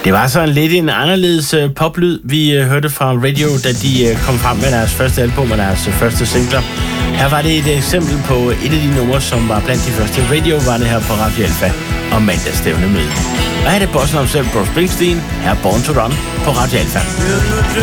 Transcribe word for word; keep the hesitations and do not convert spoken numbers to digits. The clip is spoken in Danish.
Det var så en lidt en anderledes uh, poplyd, vi uh, hørte fra Radio, da de uh, kom frem med deres første album og deres uh, første singler. Her var det et eksempel på et af de numre, som var blandt de første. Radio var det her på Radio Alfa og mandagsstævne med. Og her er det bossen om selv, Bruce Springsteen, her Born to Run på Radio Alfa.